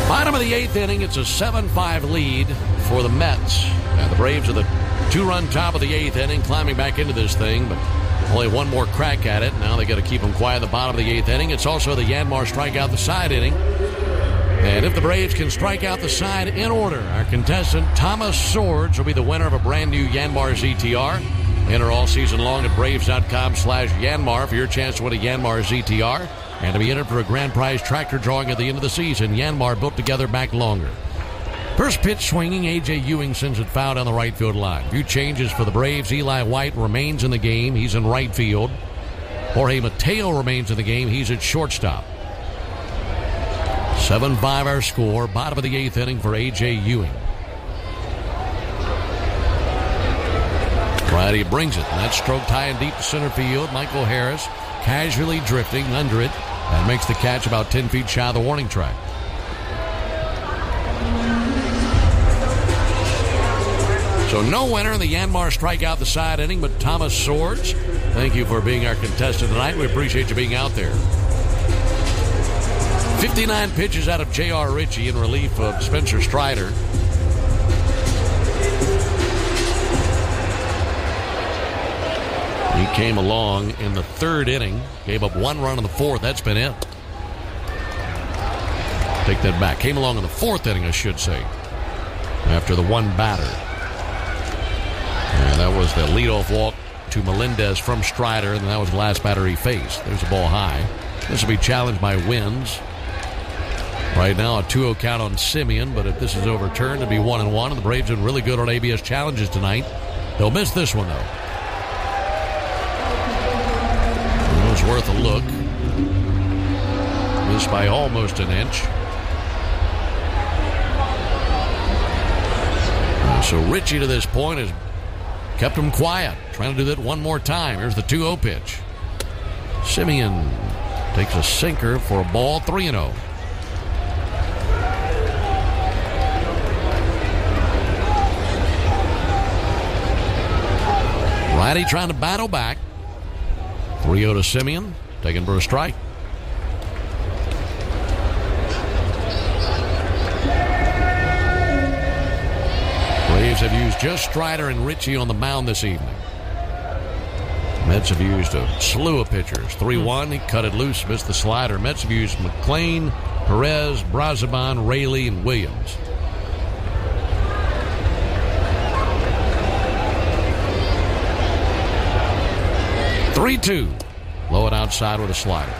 Bottom of the eighth inning, it's a 7-5 lead for the Mets. And the Braves are the two-run top of the eighth inning, climbing back into this thing, but only one more crack at it. Now they got to keep them quiet at the bottom of the eighth inning. It's also the Yanmar strikeout the side inning. And if the Braves can strike out the side in order, our contestant Thomas Swords will be the winner of a brand new Yanmar ZTR. Enter all season long at Braves.com/Yanmar for your chance to win a Yanmar ZTR and to be entered for a grand prize tractor drawing at the end of the season. Yanmar, built together, back longer. First pitch swinging, A.J. Ewing sends it foul down the right field line. A few changes for the Braves. Eli White remains in the game. He's in right field. Jorge Mateo remains in the game. He's at shortstop. 7-5 our score. Bottom of the eighth inning for A.J. Ewing. Righty brings it. And that's stroked high and deep to center field. Michael Harris casually drifting under it and makes the catch about 10 feet shy of the warning track. So no winner in the Yanmar strikeout the side inning, but Thomas Swords. Thank you for being our contestant tonight. We appreciate you being out there. 59 pitches out of J.R. Ritchie in relief of Spencer Strider. He came along in the third inning, gave up one run in the fourth. That's been it. Take that back. Came along in the fourth inning, I should say, after the one batter. And that was the leadoff walk to Melendez from Strider, and that was the last batter he faced. There's a ball high. This will be challenged by Wins. Right now, a 2-0 count on Simeon, but if this is overturned, it'll be 1-1, and the Braves are really good on ABS challenges tonight. They'll miss this one, though. It was worth a look. Missed by almost an inch. So Ritchie to this point has kept him quiet. Trying to do that one more time. Here's the 2-0 pitch. Simeon takes a sinker for a ball, 3-0. Righty trying to battle back. 3-0 to Simeon, taking for a strike. Braves have used just Strider and Ritchie on the mound this evening. Mets have used a slew of pitchers. 3-1, he cut it loose, missed the slider. Mets have used McClain, Perez, Brazoban, Raley, and Williams. Three-2. Low it outside with a slider.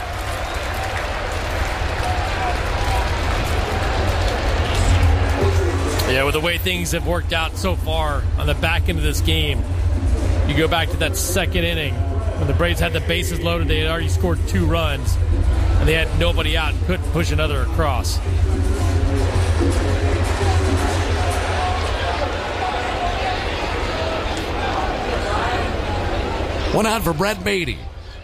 Yeah, with the way things have worked out so far on the back end of this game, you go back to that second inning when the Braves had the bases loaded. They had already scored 2 runs, and they had nobody out and couldn't push another across. One out for Brett Beatty.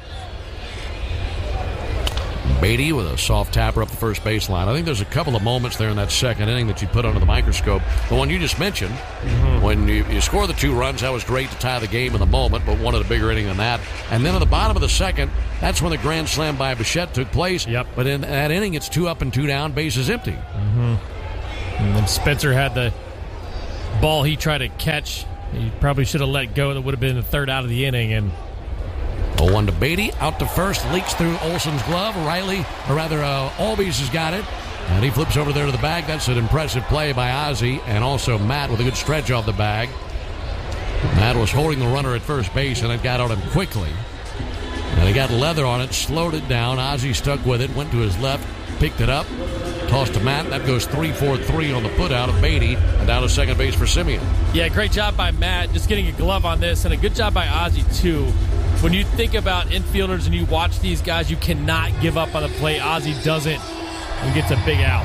Beatty with a soft tapper up the first baseline. I think there's a couple of moments there in that second inning that you put under the microscope. The one you just mentioned, when you score the 2 runs, that was great to tie the game in the moment, but wanted a bigger inning than that. And then at the bottom of the second, that's when the grand slam by Bichette took place. Yep. But in that inning, it's 2 up and 2 down, bases empty. And then Spencer had the ball he tried to catch. He probably should have let go. That would have been the third out of the inning. And 0-1 to Beatty, out to first, leaks through Olson's glove. Albies has got it, and he flips over there to the bag. That's an impressive play by Ozzie, and also Matt with a good stretch off the bag. Matt was holding the runner at first base, and it got on him quickly. And he got leather on it, slowed it down. Ozzie stuck with it, went to his left, picked it up, tossed to Matt. That goes 3-4-3 on the put-out of Beatty, and down to second base for Simeon. yeah, great job by Matt, just getting a glove on this, and a good job by Ozzie, too. When you think about infielders and you watch these guys, you cannot give up on the plate. Ozzie doesn't and gets a big out.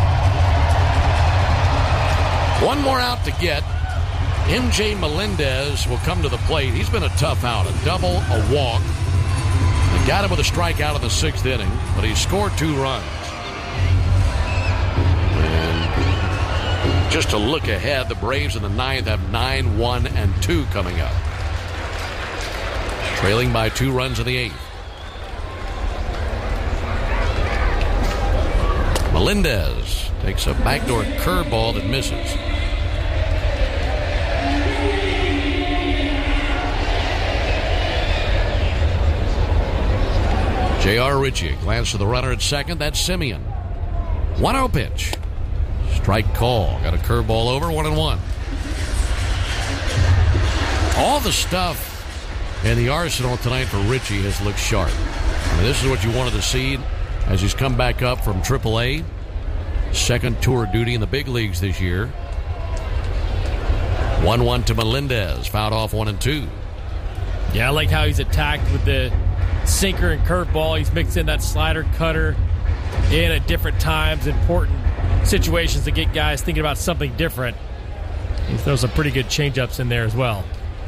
One more out to get. MJ Melendez will come to the plate. He's been a tough out. A double, a walk. They got him with a strikeout in the 6th inning, but he scored 2 runs. And just to look ahead, the Braves in the 9th have 9, 1, and 2 coming up. Trailing by 2 runs in the 8th. Melendez takes a backdoor curveball that misses. J.R. Ritchie, a glance to the runner at second. That's Simeon. 1-0 pitch. Strike call. Got a curveball over, 1-1. All the stuff in the arsenal tonight for Ritchie has looked sharp. I mean, this is what you wanted to see as he's come back up from AAA. Second tour duty in the big leagues this year. 1-1 to Melendez. Fouled off 1-2. Yeah, I like how he's attacked with the sinker and curveball. He's mixed in that slider, cutter in at different times, important situations to get guys thinking about something different. He throws some pretty good changeups in there as well.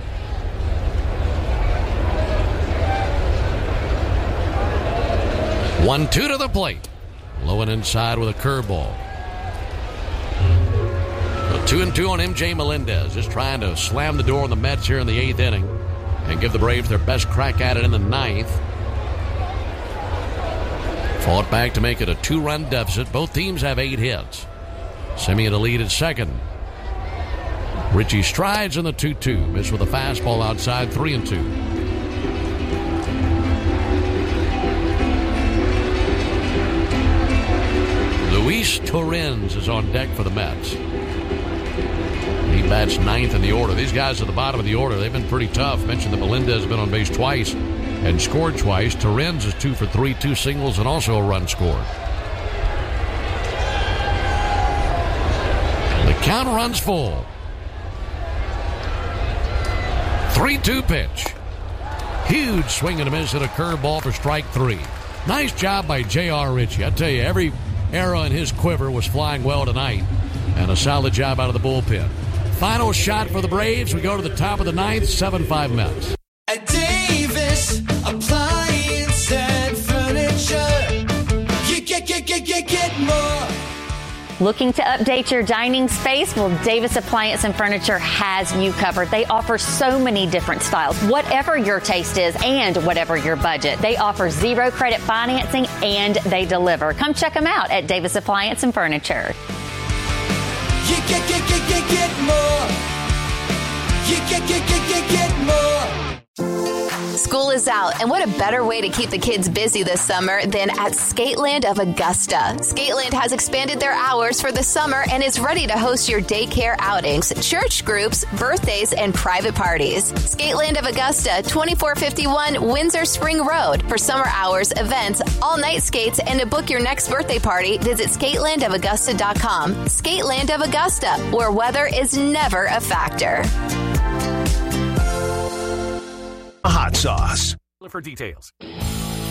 One-two to the plate. Low and inside with a curveball. 2-2 on MJ Melendez. Just trying to slam the door on the Mets here in the 8th inning and give the Braves their best crack at it in the 9th. Fought back to make it a 2-run deficit. Both teams have 8 hits. Simeon to lead at second. Ritchie strides in the 2-2. Missed with a fastball outside, 3-2. Luis Torrens is on deck for the Mets. He bats 9th in the order. These guys at the bottom of the order, they've been pretty tough. Mentioned that Melendez has been on base twice and scored twice. Torrens is 2 for 3, 2 singles, and also a run scored. The count runs full. 3-2 pitch. Huge swing and a miss at a curveball for strike 3. Nice job by J.R. Ritchie. I tell you, every arrow in his quiver was flying well tonight, and a solid job out of the bullpen. Final shot for the Braves. We go to the top of the 9th, 7-5 Mets. At Davis Appliance and Furniture, you get more. Looking to update your dining space? Well, Davis Appliance and Furniture has you covered. They offer so many different styles, whatever your taste is and whatever your budget. They offer 0 credit financing and they deliver. Come check them out at Davis Appliance and Furniture. You get more. You get more. School is out, and what a better way to keep the kids busy this summer than at Skateland of Augusta. Skateland has expanded their hours for the summer and is ready to host your daycare outings, church groups, birthdays, and private parties. Skateland of Augusta, 2451 Windsor Spring Road. For summer hours, events, all-night skates, and to book your next birthday party, visit skatelandofaugusta.com. Skateland of Augusta, where weather is never a factor. Hot sauce. For details.